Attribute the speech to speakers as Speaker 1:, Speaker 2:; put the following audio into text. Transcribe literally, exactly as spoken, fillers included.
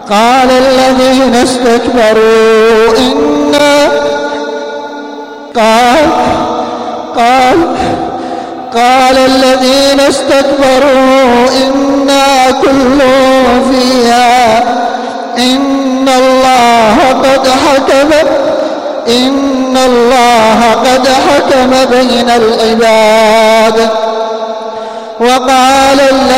Speaker 1: قال الذين استكبروا إنا قال قال قال الذين استكبروا إنا كل فيها إن الله قد حكم إن الله قد حكم بين العباد. وقال